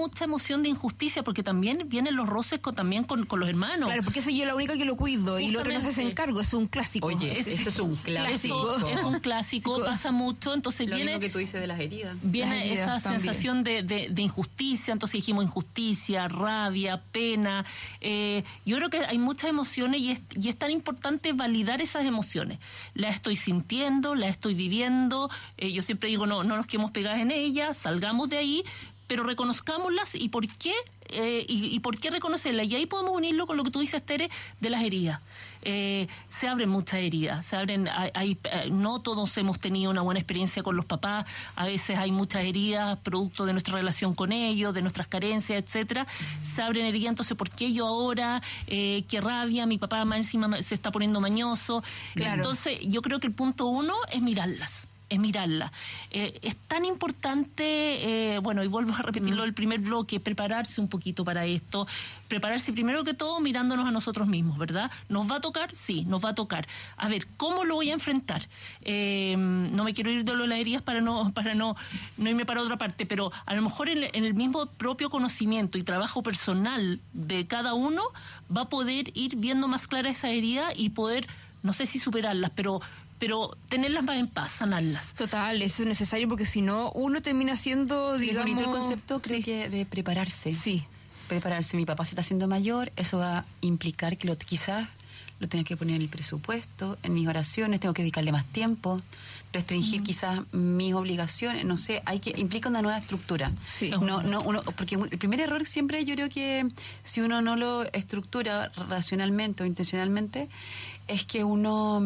mucha emoción de injusticia, porque también vienen los roces también con los hermanos. Claro, porque soy yo la única que lo cuido. Justamente. Y los otros no se hacen cargo, es un clásico. Oye, eso es un clásico. Es un clásico, pasa mucho, entonces lo viene... mismo que tú dices de las heridas. Viene esa sensación de injusticia, entonces dijimos injusticia, rabia, pena. Yo creo que hay muchas emociones y es tan importante validar esas emociones. Las estoy sintiendo, las estoy viviendo, yo siempre digo, no nos quedemos pegadas en ellas, salgamos de ahí, pero reconozcámoslas y por qué y por qué reconocerlas. Y ahí podemos unirlo con lo que tú dices, Tere, de las heridas. Se abren muchas heridas, no todos hemos tenido una buena experiencia con los papás, a veces hay muchas heridas producto de nuestra relación con ellos, de nuestras carencias, etcétera. Se abren heridas, entonces ¿por qué yo ahora? Qué rabia, mi papá más encima se está poniendo mañoso. Claro. Entonces yo creo que el punto 1 es mirarlas. Es tan importante, y vuelvo a repetirlo del primer bloque, prepararse un poquito para esto, prepararse primero que todo mirándonos a nosotros mismos, ¿verdad? ¿Nos va a tocar? Sí, nos va a tocar. A ver, ¿cómo lo voy a enfrentar? No me quiero ir de las heridas para no irme para otra parte, pero a lo mejor en el mismo propio conocimiento y trabajo personal de cada uno va a poder ir viendo más clara esa herida y poder, no sé si superarlas, pero tenerlas más en paz, sanarlas. Total, eso es necesario porque si no, uno termina siendo, digamos... bonito el concepto, creo que de prepararse. Sí. Prepararse. Mi papá se está haciendo mayor, eso va a implicar que quizás lo tenga que poner en el presupuesto, en mis oraciones, tengo que dedicarle más tiempo, restringir quizás mis obligaciones, no sé, implica una nueva estructura. Sí. Porque el primer error siempre, yo creo que si uno no lo estructura racionalmente o intencionalmente, es que uno...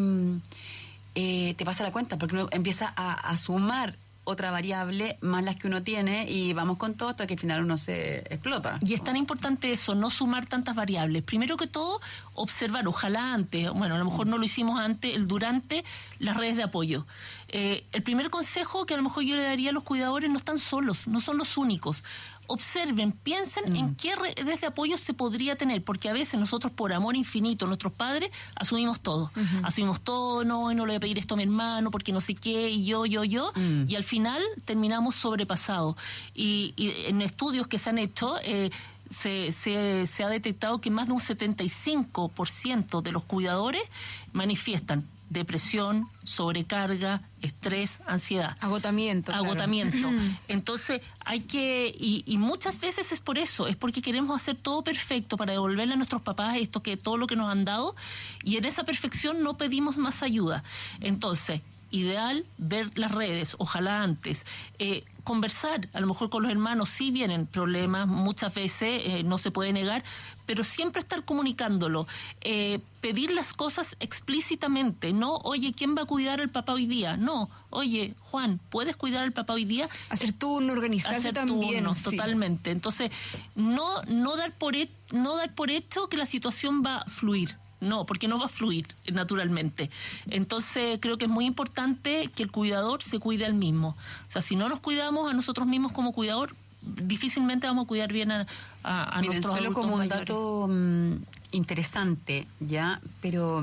te pasa la cuenta, porque uno empieza a sumar otra variable más las que uno tiene y vamos con todo hasta que al final uno se explota. Y es tan importante eso, no sumar tantas variables. Primero que todo, observar, ojalá antes, a lo mejor no lo hicimos antes, durante las redes de apoyo. El primer consejo que a lo mejor yo le daría a los cuidadores, no están solos, no son los únicos. Observen, piensen en qué redes de apoyo se podría tener, porque a veces nosotros por amor infinito, nuestros padres, asumimos todo. Asumimos todo, no le voy a pedir esto a mi hermano, porque no sé qué, y yo, y al final terminamos sobrepasados. Y en estudios que se han hecho, se ha detectado que más de un 75% de los cuidadores manifiestan depresión, sobrecarga, estrés, ansiedad. Agotamiento. Entonces hay que, y muchas veces es por eso, es porque queremos hacer todo perfecto para devolverle a nuestros papás todo lo que nos han dado, y en esa perfección no pedimos más ayuda. Entonces, ideal ver las redes, ojalá antes. Conversar, a lo mejor con los hermanos sí vienen problemas, muchas veces no se puede negar, pero siempre estar comunicándolo, pedir las cosas explícitamente, no, oye, ¿quién va a cuidar al papá hoy día? No, oye, Juan, ¿puedes cuidar al papá hoy día? Hacer turno, organizarse también. Turno, totalmente. Entonces, no dar por hecho que la situación va a fluir. No, porque no va a fluir naturalmente. Entonces creo que es muy importante que el cuidador se cuide al mismo. O sea, si no nos cuidamos a nosotros mismos como cuidador, difícilmente vamos a cuidar bien a nuestros adultos como un mayores. dato interesante, ¿ya? Pero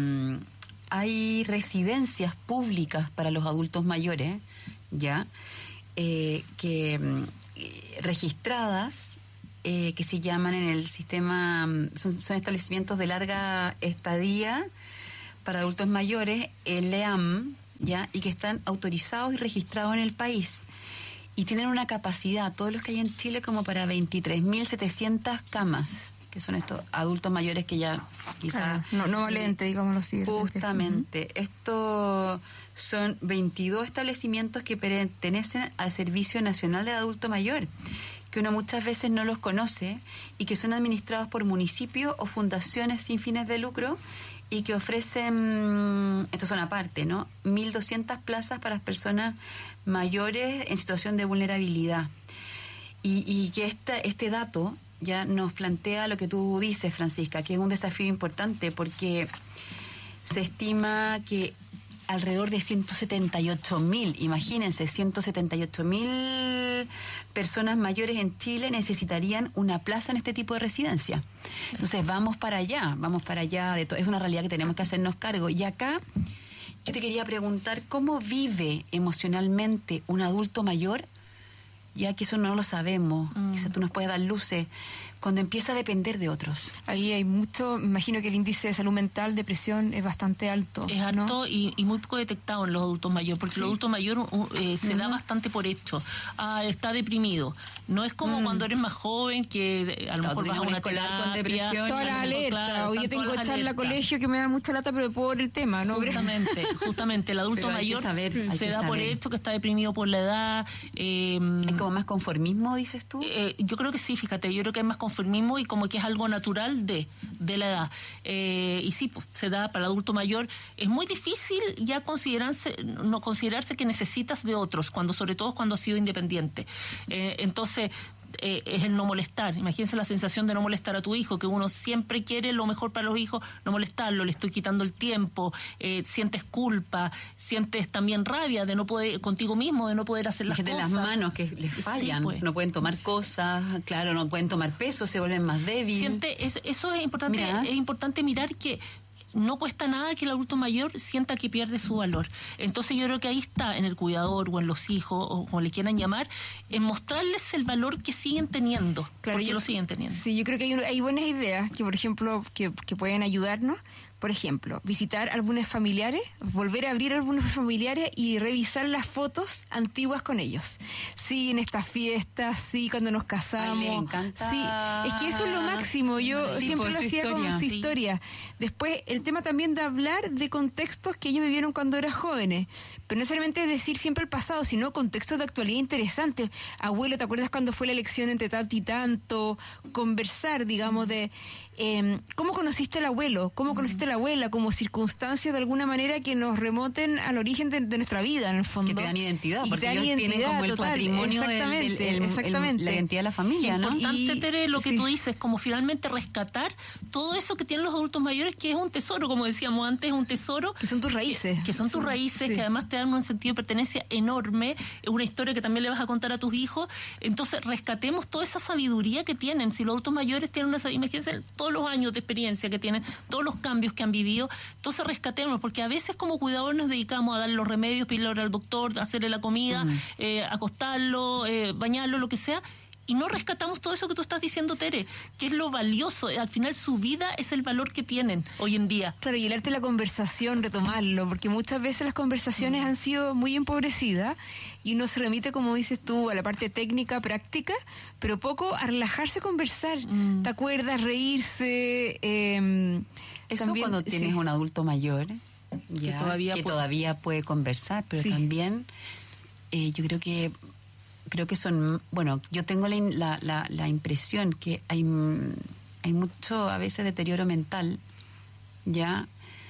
hay residencias públicas para los adultos mayores, ¿ya? Registradas, que se llaman en el sistema, son establecimientos de larga estadía para adultos mayores, el LEAM, ¿ya? Y que están autorizados y registrados en el país. Y tienen una capacidad, todos los que hay en Chile, como para 23.700 camas, que son estos adultos mayores que ya quizás... No valente, digámoslo así. Justamente. Estos son 22 establecimientos que pertenecen al Servicio Nacional de Adulto Mayor, que uno muchas veces no los conoce y que son administrados por municipios o fundaciones sin fines de lucro y que ofrecen, estos son aparte, ¿no? 1.200 plazas para las personas mayores en situación de vulnerabilidad. Y que este dato ya nos plantea lo que tú dices, Francisca, que es un desafío importante porque se estima que alrededor de 178.000, imagínense, 178.000 personas mayores en Chile necesitarían una plaza en este tipo de residencia. Entonces vamos para allá, es una realidad que tenemos que hacernos cargo. Y acá yo te quería preguntar, ¿cómo vive emocionalmente un adulto mayor ya que eso no lo sabemos, quizás tú nos puedes dar luces, cuando empieza a depender de otros. Ahí hay mucho, me imagino que el índice de salud mental, depresión, es bastante alto. Es alto, ¿no? y muy poco detectado en los adultos mayores, porque el adulto mayor se da bastante por hecho. Está deprimido. No es como cuando eres más joven, que a lo mejor vas a una escolar con depresión. Toda la alerta. Claro, hoy yo tengo charla colegio que me da mucha lata, pero por el tema, ¿no? Justamente, el adulto mayor se da por hecho que está deprimido por la edad. ¿Es como más conformismo, dices tú? Yo creo que sí, fíjate, yo creo que es más conformismo y como que es algo natural de la edad. Y sí, pues, se da para el adulto mayor. Es muy difícil ya considerarse que necesitas de otros, sobre todo cuando has sido independiente. Entonces, es el no molestar. Imagínense la sensación de no molestar a tu hijo, que uno siempre quiere lo mejor para los hijos, no molestarlo, le estoy quitando el tiempo, sientes culpa, sientes también rabia de no poder, contigo mismo, de no poder hacer las cosas. De las manos que les fallan, sí, pues. No pueden tomar cosas, claro, no pueden tomar peso, se vuelven más débiles. Eso es importante. Es importante mirar que no cuesta nada que el adulto mayor sienta que pierde su valor. Entonces yo creo que ahí está, en el cuidador o en los hijos, o como le quieran llamar, en mostrarles el valor que siguen teniendo, claro, porque lo siguen teniendo. Sí, yo creo que hay buenas ideas que, por ejemplo, que pueden ayudarnos. Por ejemplo, visitar álbumes familiares, volver a abrir álbumes familiares y revisar las fotos antiguas con ellos. Sí, en estas fiestas, sí, cuando nos casamos. Ay, les encanta. Sí, es que eso es lo máximo. Yo siempre lo hacía como su historia. Después, el tema también de hablar de contextos que ellos vivieron cuando eran jóvenes. Pero no necesariamente decir siempre el pasado, sino contextos de actualidad interesantes. Abuelo, ¿te acuerdas cuando fue la elección entre tanto y tanto? Conversar, digamos, de cómo conociste al abuelo, cómo conociste a la abuela, como circunstancias de alguna manera que nos remoten al origen de nuestra vida, en el fondo. Que te dan identidad, y porque ellos tienen como el patrimonio exactamente. la identidad de la familia, ¿no? Es importante, Tere, lo que tú dices, como finalmente rescatar todo eso que tienen los adultos mayores, que es un tesoro, como decíamos antes, es un tesoro. Que son tus raíces. Que son tus raíces, que además te dan un sentido de pertenencia enorme, es una historia que también le vas a contar a tus hijos. Entonces, rescatemos toda esa sabiduría que tienen. Si los adultos mayores tienen imagínense todos los años de experiencia que tienen, todos los cambios que han vivido, entonces rescatemos, porque a veces como cuidadores nos dedicamos a darle los remedios, pedirle al doctor, hacerle la comida, acostarlo, bañarlo, lo que sea, y no rescatamos todo eso que tú estás diciendo, Tere, que es lo valioso. Al final su vida es el valor que tienen hoy en día. Claro, y el arte de la conversación, retomarlo, porque muchas veces las conversaciones han sido muy empobrecidas y uno se remite, como dices tú, a la parte técnica, práctica, pero poco a relajarse a conversar. ¿Te acuerdas? Reírse. Eso también, cuando tienes un adulto mayor ya, que todavía puede conversar, pero también yo creo que son, bueno, yo tengo la impresión que hay mucho a veces deterioro mental, ya,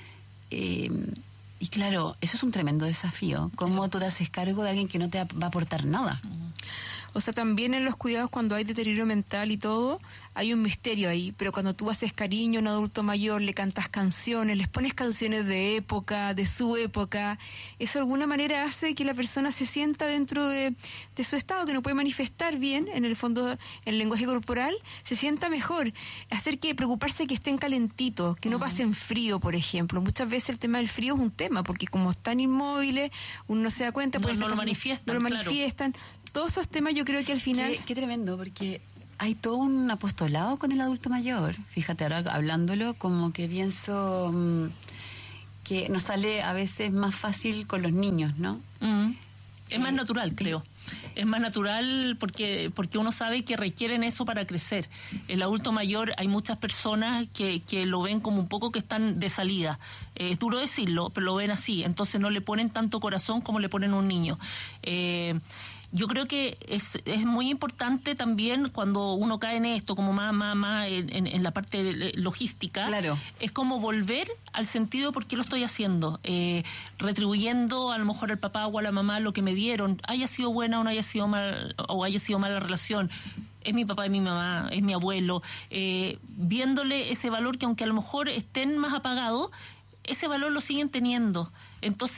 y claro, eso es un tremendo desafío. ¿Cómo tú te haces cargo de alguien que no te va a aportar nada? O sea, también en los cuidados, cuando hay deterioro mental y todo, hay un misterio ahí, pero cuando tú haces cariño a un adulto mayor, le cantas canciones, les pones canciones de época, de su época, eso de alguna manera hace que la persona se sienta dentro de su estado, que no puede manifestar bien, en el fondo, en el lenguaje corporal, se sienta mejor. Hacer que preocuparse que estén calentitos, que no pasen frío, por ejemplo. Muchas veces el tema del frío es un tema, porque como están inmóviles, uno no se da cuenta. No lo manifiestan. Todos esos temas yo creo que al final... Qué tremendo, porque hay todo un apostolado con el adulto mayor. Fíjate, ahora hablándolo, como que pienso que nos sale a veces más fácil con los niños, ¿no? Es más natural, creo. Es más natural porque uno sabe que requieren eso para crecer. El adulto mayor, hay muchas personas que lo ven como un poco que están de salida. Es duro decirlo, pero lo ven así. Entonces no le ponen tanto corazón como le ponen a un niño. Yo creo que es muy importante también cuando uno cae en esto, como más en la parte logística, claro. Es como volver al sentido de por qué lo estoy haciendo, retribuyendo a lo mejor al papá o a la mamá lo que me dieron, haya sido buena o no haya sido mal, o haya sido mala relación. Es mi papá, es mi mamá, es mi abuelo, viéndole ese valor que aunque a lo mejor estén más apagados, ese valor lo siguen teniendo. Entonces,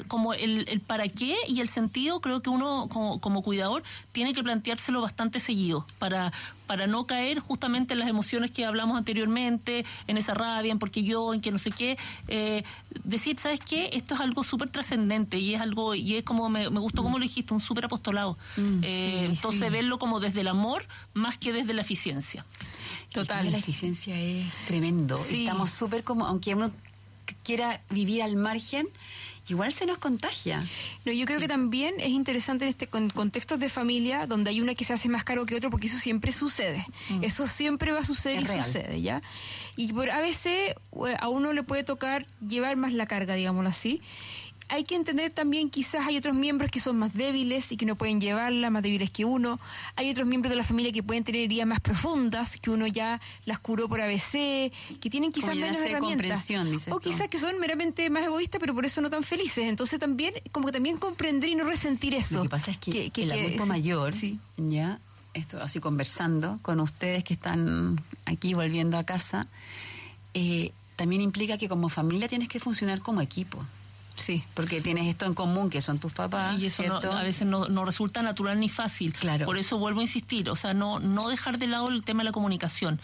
como el para qué y el sentido, creo que uno como cuidador tiene que planteárselo bastante seguido para no caer justamente en las emociones que hablamos anteriormente, en esa rabia, en porque yo, en que no sé qué, decir, ¿sabes qué? Esto es algo súper trascendente y es como, me gustó como lo dijiste, un súper apostolado. Entonces verlo como desde el amor más que desde la eficiencia. Total. La eficiencia es tremendo. Sí. Estamos súper como, aunque uno quiera vivir al margen, igual se nos contagia. No, yo creo que también es interesante en este contextos de familia donde hay una que se hace más caro que otro, porque eso siempre sucede. Eso siempre va a suceder, es y real. Sucede, ¿ya? Y a veces a uno le puede tocar llevar más la carga, digámoslo así. Hay que entender también, quizás hay otros miembros que son más débiles y que no pueden llevarla, más débiles que uno. Hay otros miembros de la familia que pueden tener heridas más profundas, que uno ya las curó por ABC, que tienen quizás menos herramientas. O quizás que son meramente más egoístas, pero por eso no tan felices. Entonces también, como que también comprender y no resentir eso. Lo que pasa es que el adulto mayor, ya, esto así conversando con ustedes que están aquí volviendo a casa, también implica que como familia tienes que funcionar como equipo. Sí, porque tienes esto en común, que son tus papás, y eso ¿cierto? a veces no resulta natural ni fácil. Claro. Por eso vuelvo a insistir, o sea, no dejar de lado el tema de la comunicación.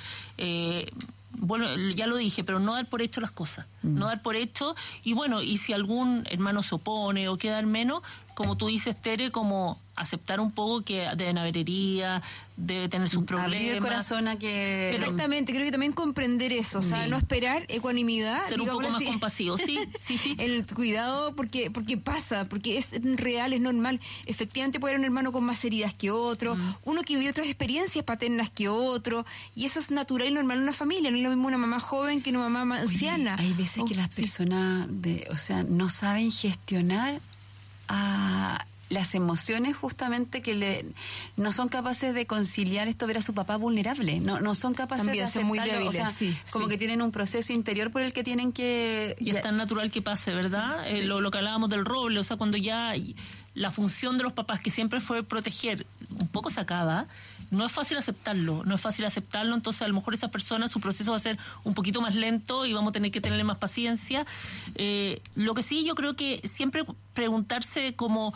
Bueno, ya lo dije, pero no dar por hecho las cosas. No dar por hecho, y bueno, y si algún hermano se opone o queda menos, como tú dices, Tere, como aceptar un poco que deben haber heridas, debe tener sus problemas. Abrir el corazón a que... Exactamente, creo que también comprender eso, o sea, no esperar ecuanimidad. Ser un poco más compasivo, sí. El cuidado, porque pasa, porque es real, es normal. Efectivamente puede haber un hermano con más heridas que otro, uno que vive otras experiencias paternas que otro, y eso es natural y normal en una familia. No es lo mismo una mamá joven que una mamá anciana. Hay veces que las personas, no saben gestionar a las emociones justamente no son capaces de conciliar esto, ver a su papá vulnerable, no son capaces también de aceptarlo, muy débiles, como que tienen un proceso interior por el que tienen que... Y es tan natural que pase, ¿verdad? Lo que hablábamos del roble, o sea, cuando ya la función de los papás, que siempre fue proteger, un poco se acaba. No es fácil aceptarlo, entonces a lo mejor esa persona, su proceso va a ser un poquito más lento y vamos a tener que tenerle más paciencia. Lo que sí, yo creo que siempre preguntarse como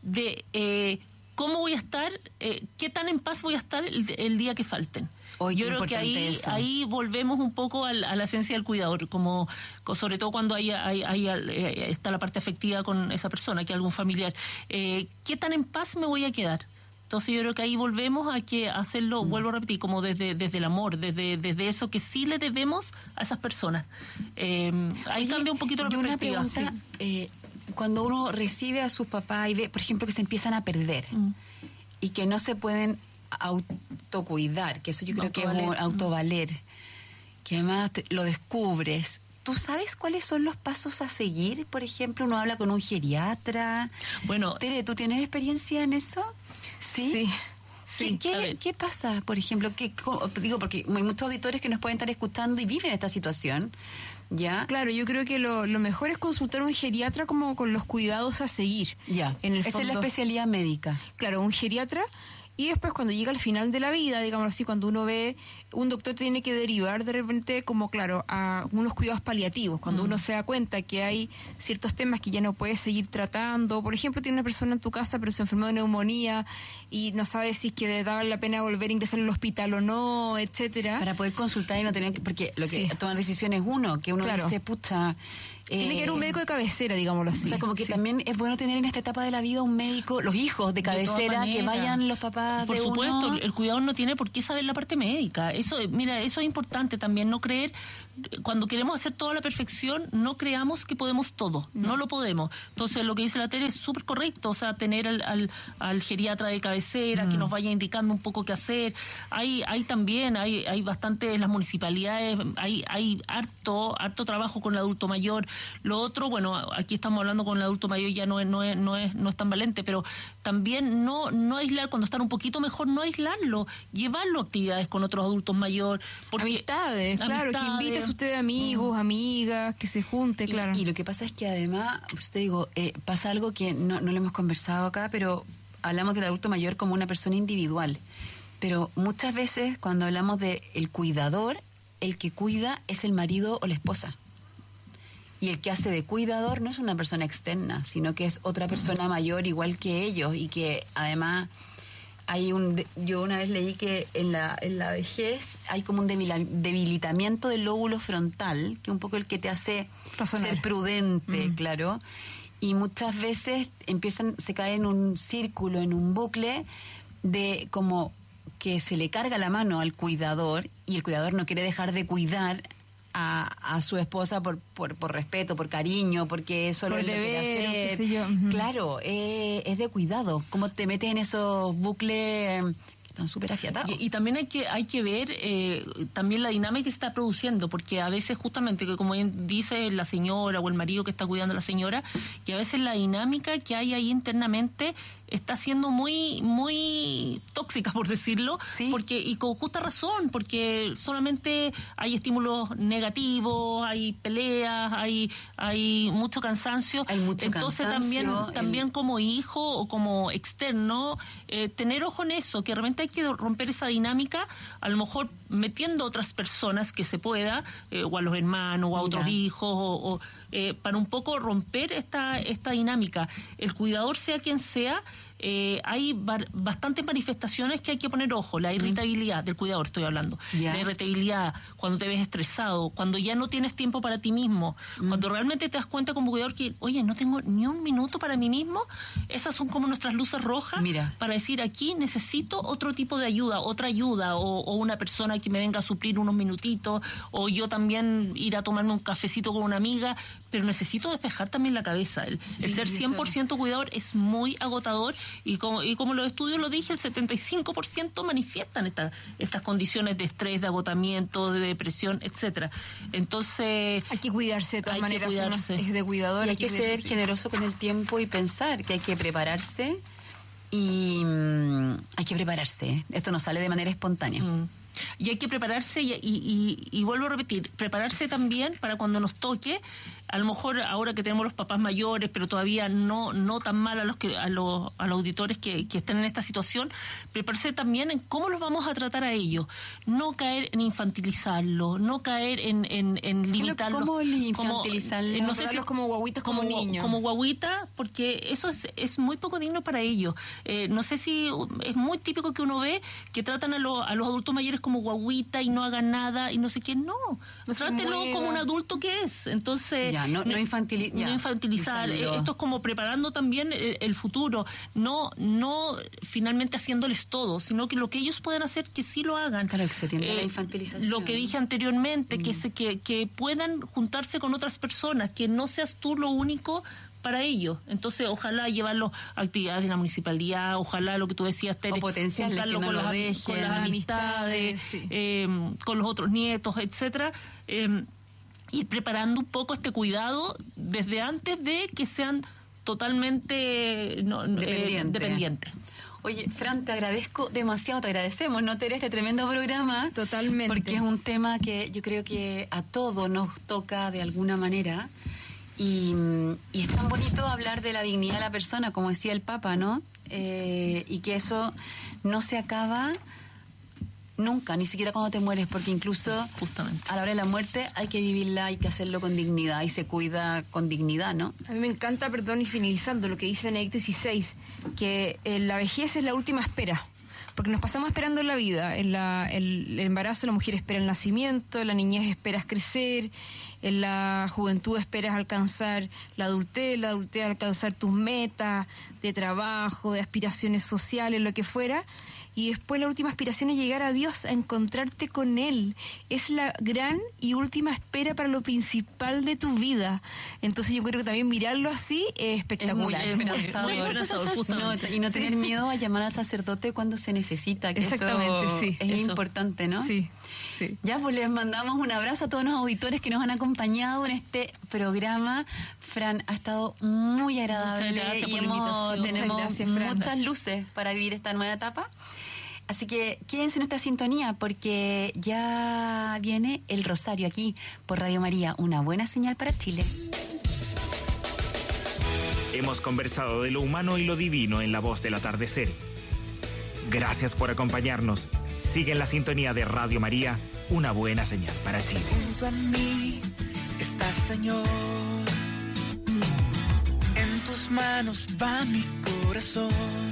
de cómo voy a estar, qué tan en paz voy a estar el día que falten. Yo creo que ahí volvemos un poco a la esencia del cuidador, como sobre todo cuando está la parte afectiva con esa persona, que algún familiar. ¿Qué tan en paz me voy a quedar? Entonces yo creo que ahí volvemos a que hacerlo, vuelvo a repetir, como desde el amor, desde eso que sí le debemos a esas personas. Ahí cambia un poquito la perspectiva. Una pregunta, cuando uno recibe a sus papás y ve, por ejemplo, que se empiezan a perder y que no se pueden autocuidar, que eso yo creo que es un autovaler, que además lo descubres. ¿Tú sabes cuáles son los pasos a seguir? Por ejemplo, uno habla con un geriatra. Bueno, Tere, ¿tú tienes experiencia en eso? Sí. ¿Qué pasa, por ejemplo? Digo, porque hay muchos auditores que nos pueden estar escuchando y viven esta situación. ¿Ya? Claro, yo creo que lo mejor es consultar a un geriatra como con los cuidados a seguir. Ya. Esa es la especialidad médica. Claro, un geriatra. Y después cuando llega al final de la vida, digamos así, cuando uno ve, un doctor tiene que derivar de repente como, claro, a unos cuidados paliativos. Cuando uno se da cuenta que hay ciertos temas que ya no puedes seguir tratando. Por ejemplo, tiene una persona en tu casa pero se enfermó de neumonía y no sabes si es que da la pena volver a ingresar al hospital o no, etcétera. Para poder consultar y no tener que... Porque lo que tomar decisiones es uno, que uno dice, pucha... Tiene que haber un médico de cabecera, digámoslo así. O sea, como que también es bueno tener en esta etapa de la vida un médico, los hijos de cabecera, que vayan los papás por de supuesto, uno. El cuidador no tiene por qué saber la parte médica. Eso es importante también, no creer, cuando queremos hacer toda la perfección, no creamos que podemos todo, no lo podemos. Entonces, lo que dice la Tere es súper correcto, o sea, tener al geriatra de cabecera que nos vaya indicando un poco qué hacer. Hay bastante, en las municipalidades, hay harto trabajo con el adulto mayor. Lo otro, bueno, aquí estamos hablando con el adulto mayor, ya no es tan valente, pero también no aislar, cuando están un poquito mejor, no aislarlo, llevarlo a actividades con otros adultos mayores. Amistades, claro, que invites usted amigos, amigas, que se junte, claro. Y lo que pasa es que además, te digo, pasa algo que no lo hemos conversado acá, pero hablamos del adulto mayor como una persona individual. Pero muchas veces cuando hablamos del cuidador, el que cuida es el marido o la esposa. Y el que hace de cuidador no es una persona externa, sino que es otra persona mayor igual que ellos, y que además yo una vez leí que en la vejez hay como un debilitamiento del lóbulo frontal, que es un poco el que te hace razonar, ser prudente, claro. Y muchas veces se cae en un círculo, en un bucle de como que se le carga la mano al cuidador, y el cuidador no quiere dejar de cuidar a su esposa por respeto, por cariño, porque eso por lo quiere hacer. Qué sé yo. Claro, es de cuidado. Cómo te metes en esos bucles que están súper afiatados. Y también hay que ver también la dinámica que se está produciendo, porque a veces justamente, que como dice la señora o el marido que está cuidando a la señora, y a veces la dinámica que hay ahí internamente está siendo muy muy tóxica, por decirlo, sí. Porque, y con justa razón, porque solamente hay estímulos negativos, hay peleas, hay mucho cansancio. Hay mucho Entonces cansancio, también como hijo o como externo, tener ojo en eso, que realmente hay que romper esa dinámica, a lo mejor metiendo otras personas que se pueda, o a los hermanos, o a otros hijos, para un poco romper esta dinámica. El cuidador, sea quien sea, hay bastantes manifestaciones que hay que poner ojo. La irritabilidad del cuidador, estoy hablando. La irritabilidad, cuando te ves estresado, cuando ya no tienes tiempo para ti mismo, cuando realmente te das cuenta como cuidador que, oye, no tengo ni un minuto para mí mismo. Esas son como nuestras luces rojas. Mira. Para decir, aquí necesito otro tipo de ayuda, otra ayuda, o una persona que me venga a suplir unos minutitos, o yo también ir a tomarme un cafecito con una amiga, pero necesito despejar también la cabeza. El ser 100% cuidador es muy agotador, y como los estudios lo dije, el 75% manifiestan estas condiciones de estrés, de agotamiento, de depresión, etcétera. Entonces hay que cuidarse de todas maneras. Cuidarse. Es de cuidador. Y hay que ser generoso con el tiempo y pensar que hay que prepararse, y hay que prepararse. Esto no sale de manera espontánea. Y hay que prepararse, y vuelvo a repetir, prepararse también para cuando nos toque. A lo mejor ahora que tenemos los papás mayores, pero todavía no tan mal a los auditores que están en esta situación, prepararse también en cómo los vamos a tratar a ellos. No caer en infantilizarlos, no caer en limitarlos. ¿Cómo infantilizarlos? No sé si como guaguitas, como niños. Como guaguita, porque eso es muy poco digno para ellos. No sé si es muy típico que uno ve que tratan a los adultos mayores como guaguita y no hagan nada y no sé qué. No trátelo como un adulto que es. Entonces no infantilizar. Esto es como preparando también el futuro, no finalmente haciéndoles todo, sino que lo que ellos puedan hacer, que sí lo hagan. Claro, que se tiende a la infantilización. Lo que dije anteriormente, que puedan juntarse con otras personas, que no seas tú lo único para ellos. Entonces, ojalá llevarlos a actividades de la municipalidad, ojalá lo que tú decías, Tere, o potenciarles, que no lo dejen, con las amistades, con los otros nietos, etcétera. Ir preparando un poco este cuidado desde antes de que sean totalmente dependientes. Oye, Fran, te agradezco demasiado, te agradecemos, ¿no, Tere? Este tremendo programa. Totalmente. Porque es un tema que yo creo que a todos nos toca de alguna manera. Y es tan bonito hablar de la dignidad de la persona, como decía el Papa, ¿no? Y que eso no se acaba nunca, ni siquiera cuando te mueres, porque incluso justamente a la hora de la muerte hay que vivirla, hay que hacerlo con dignidad, y se cuida con dignidad, ¿no? A mí me encanta, y finalizando, lo que dice Benedicto XVI, que la vejez es la última espera, porque nos pasamos esperando en la vida. El embarazo, la mujer espera el nacimiento, en la niñez esperas crecer, en la juventud esperas alcanzar la adultez alcanzar tus metas de trabajo, de aspiraciones sociales, lo que fuera. Y después la última aspiración es llegar a Dios, a encontrarte con Él. Es la gran y última espera para lo principal de tu vida. Entonces yo creo que también mirarlo así es espectacular. Es muy esperanzador. Y no tener miedo a llamar al sacerdote cuando se necesita. Que exactamente, eso sí. Es importante, ¿no? Sí. Ya, pues les mandamos un abrazo a todos los auditores que nos han acompañado en este programa. Fran, ha estado muy agradable. Muchas gracias por la invitación. Tenemos muchas luces para vivir esta nueva etapa. Así que quédense en esta sintonía, porque ya viene el Rosario aquí por Radio María, una buena señal para Chile. Hemos conversado de lo humano y lo divino en La Voz del Atardecer. Gracias por acompañarnos. Sigue en la sintonía de Radio María, una buena señal para Chile. Junto a mí está, Señor. En tus manos va mi corazón.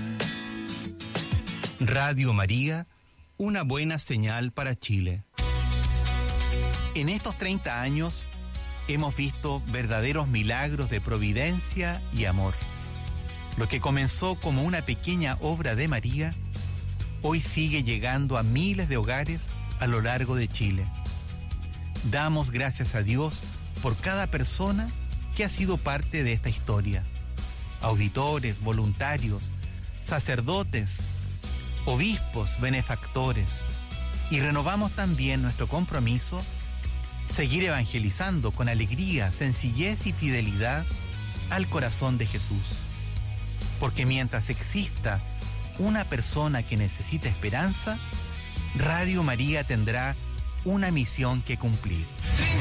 Radio María, una buena señal para Chile. En estos 30 años hemos visto verdaderos milagros de providencia y amor. Lo que comenzó como una pequeña obra de María, hoy sigue llegando a miles de hogares a lo largo de Chile. Damos gracias a Dios por cada persona que ha sido parte de esta historia. Auditores, voluntarios, sacerdotes, obispos, benefactores. Y renovamos también nuestro compromiso, seguir evangelizando con alegría, sencillez y fidelidad al corazón de Jesús. Porque mientras exista una persona que necesita esperanza, Radio María tendrá una misión que cumplir.